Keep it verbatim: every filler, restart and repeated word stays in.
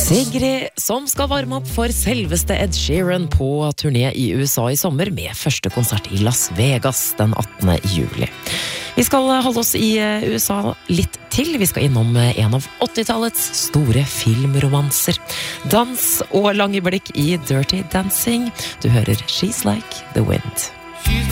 Sigrid, som skal varme opp for selveste Ed Sheeran på turné i U S A i sommer med første konsert i Las Vegas den attende juli. Vi skal holde oss i U S A litt til. Vi skal innom en av åttitallets store filmromanser. Dans og lange blikk i Dirty Dancing. Du hører She's Like the Wind.